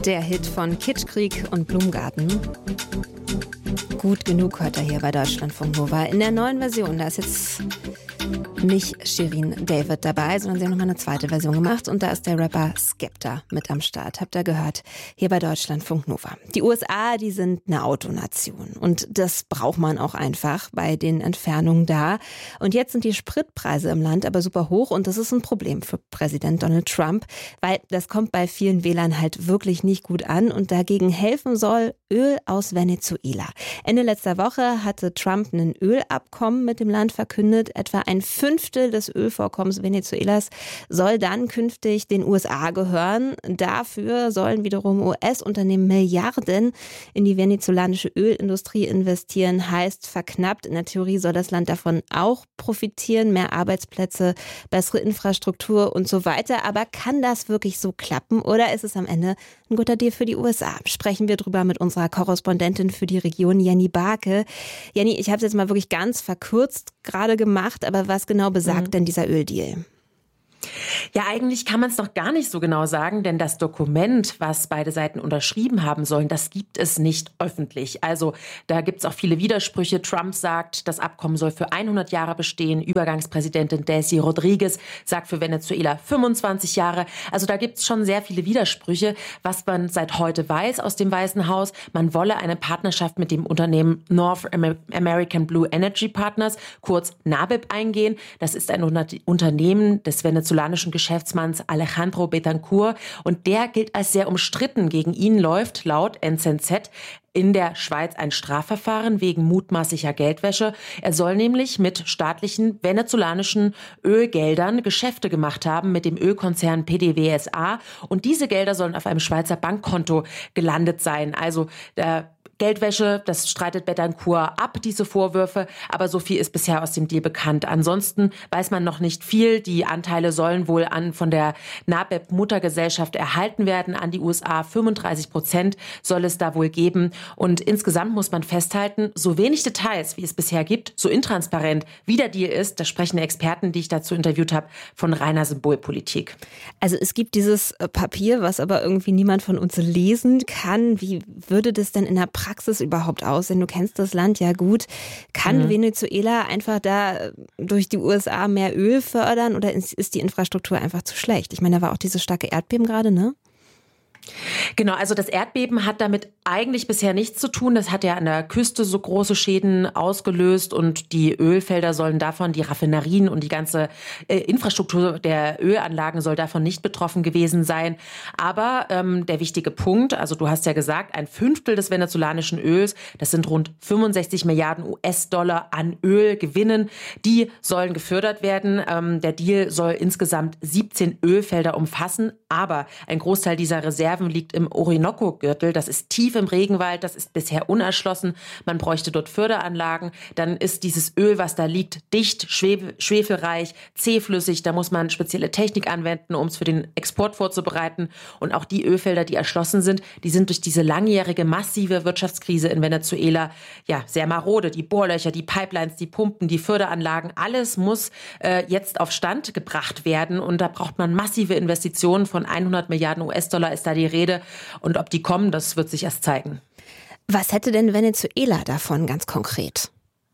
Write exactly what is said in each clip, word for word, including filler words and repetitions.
Der Hit von Kitschkrieg und Blumengarten. Gut genug hört er hier bei Deutschlandfunk Nova. In der neuen Version, da ist jetzt nicht Shirin David dabei, sondern sie haben nochmal eine zweite Version gemacht und da ist der Rapper Skepta mit am Start. Habt ihr gehört? Hier bei Deutschlandfunk Nova. Die U S A, die sind eine Autonation und das braucht man auch einfach bei den Entfernungen da. Und jetzt sind die Spritpreise im Land aber super hoch und das ist ein Problem für Präsident Donald Trump, weil das kommt bei vielen Wählern halt wirklich nicht gut an und dagegen helfen soll Öl aus Venezuela. Ende letzter Woche hatte Trump ein Ölabkommen mit dem Land verkündet. Etwa ein Fünftel des Ölvorkommens Venezuelas soll dann künftig den U S A gehören. Dafür sollen wiederum U S-Unternehmen Milliarden in die venezolanische Ölindustrie investieren. Heißt verknappt, in der Theorie soll das Land davon auch profitieren. Mehr Arbeitsplätze, bessere Infrastruktur und so weiter. Aber kann das wirklich so klappen oder ist es am Ende ein guter Deal für die U S A? Sprechen wir drüber mit unserer Korrespondentin für die Region, Jenny Barke. Jenny, ich habe es jetzt mal wirklich ganz verkürzt gerade gemacht, aber was genau besagt mhm. denn dieser Öldeal? Ja, eigentlich kann man es noch gar nicht so genau sagen, denn das Dokument, was beide Seiten unterschrieben haben sollen, das gibt es nicht öffentlich. Also da gibt es auch viele Widersprüche. Trump sagt, das Abkommen soll für hundert Jahre bestehen. Übergangspräsidentin Delcy Rodriguez sagt für Venezuela fünfundzwanzig Jahre. Also da gibt es schon sehr viele Widersprüche. Was man seit heute weiß aus dem Weißen Haus, man wolle eine Partnerschaft mit dem Unternehmen North American Blue Energy Partners, kurz NABIP, eingehen. Das ist ein Unternehmen des venezolanischen Geschäftsmanns Alejandro Betancourt und der gilt als sehr umstritten. Gegen ihn läuft laut N Z Z in der Schweiz ein Strafverfahren wegen mutmaßlicher Geldwäsche. Er soll nämlich mit staatlichen venezolanischen Ölgeldern Geschäfte gemacht haben mit dem Ölkonzern P D V S A und diese Gelder sollen auf einem Schweizer Bankkonto gelandet sein. Also der Geldwäsche, das streitet Betancourt ab, diese Vorwürfe, aber so viel ist bisher aus dem Deal bekannt. Ansonsten weiß man noch nicht viel. Die Anteile sollen wohl an von der NABIP-Muttergesellschaft erhalten werden an die U S A. fünfunddreißig Prozent soll es da wohl geben. Und insgesamt muss man festhalten, so wenig Details, wie es bisher gibt, so intransparent, wie der Deal ist, da sprechen Experten, die ich dazu interviewt habe, von reiner Symbolpolitik. Also es gibt dieses Papier, was aber irgendwie niemand von uns lesen kann. Wie würde das denn in der Praxis überhaupt aussehen? Du kennst das Land ja gut. Kann mhm. Venezuela einfach da durch die U S A mehr Öl fördern oder ist die Infrastruktur einfach zu schlecht? Ich meine, da war auch dieses starke Erdbeben gerade, ne? Genau, also das Erdbeben hat damit eigentlich bisher nichts zu tun. Das hat ja an der Küste so große Schäden ausgelöst und die Ölfelder sollen davon, die Raffinerien und die ganze äh, Infrastruktur der Ölanlagen soll davon nicht betroffen gewesen sein. Aber ähm, der wichtige Punkt, also du hast ja gesagt, ein Fünftel des venezolanischen Öls, das sind rund fünfundsechzig Milliarden U S-Dollar an Ölgewinnen, die sollen gefördert werden. Ähm, der Deal soll insgesamt siebzehn Ölfelder umfassen, aber ein Großteil dieser Reserven liegt im Orinoco-Gürtel. Das ist tief im Regenwald, das ist bisher unerschlossen. Man bräuchte dort Förderanlagen. Dann ist dieses Öl, was da liegt, dicht, schwef- schwefelreich, zähflüssig. Da muss man spezielle Technik anwenden, um es für den Export vorzubereiten. Und auch die Ölfelder, die erschlossen sind, die sind durch diese langjährige, massive Wirtschaftskrise in Venezuela ja sehr marode. Die Bohrlöcher, die Pipelines, die Pumpen, die Förderanlagen, alles muss äh, jetzt auf Stand gebracht werden. Und da braucht man massive Investitionen von hundert Milliarden U S-Dollar ist da die Rede. Und ob die kommen, das wird sich erst zeigen. Was hätte denn Venezuela davon ganz konkret?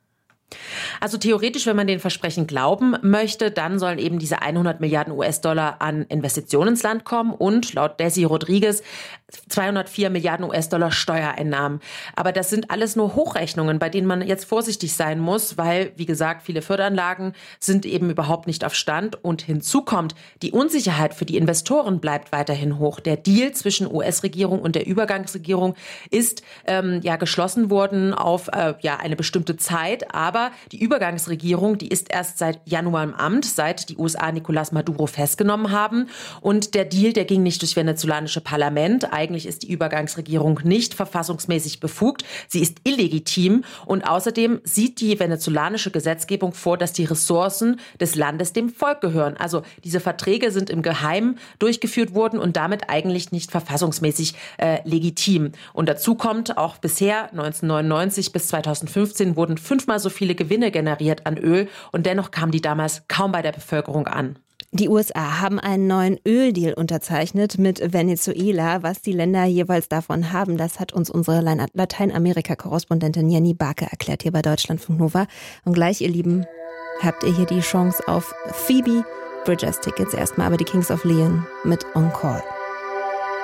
Also theoretisch, wenn man den Versprechen glauben möchte, dann sollen eben diese hundert Milliarden U S-Dollar an Investitionen ins Land kommen und laut Delcy Rodriguez zweihundertvier Milliarden U S-Dollar Steuereinnahmen. Aber das sind alles nur Hochrechnungen, bei denen man jetzt vorsichtig sein muss, weil, wie gesagt, viele Förderanlagen sind eben überhaupt nicht auf Stand. Und hinzu kommt, die Unsicherheit für die Investoren bleibt weiterhin hoch. Der Deal zwischen U S-Regierung und der Übergangsregierung ist ähm, ja geschlossen worden auf äh, ja eine bestimmte Zeit, aber die Übergangsregierung, die ist erst seit Januar im Amt, seit die U S A Nicolás Maduro festgenommen haben. Und der Deal, der ging nicht durchs venezolanische Parlament. Eigentlich ist die Übergangsregierung nicht verfassungsmäßig befugt. Sie ist illegitim. Und außerdem sieht die venezolanische Gesetzgebung vor, dass die Ressourcen des Landes dem Volk gehören. Also diese Verträge sind im Geheimen durchgeführt worden und damit eigentlich nicht verfassungsmäßig äh, legitim. Und dazu kommt auch bisher, neunzehnhundertneunundneunzig bis zweitausendfünfzehn, wurden fünfmal so viele Gewinne generiert an Öl und dennoch kamen die damals kaum bei der Bevölkerung an. Die U S A haben einen neuen Öldeal unterzeichnet mit Venezuela. Was die Länder jeweils davon haben, das hat uns unsere Lateinamerika-Korrespondentin Jenny Barke erklärt hier bei Deutschlandfunk Nova. Und gleich, ihr Lieben, habt ihr hier die Chance auf Phoebe Bridgers Tickets. Erstmal aber die Kings of Leon mit On Call.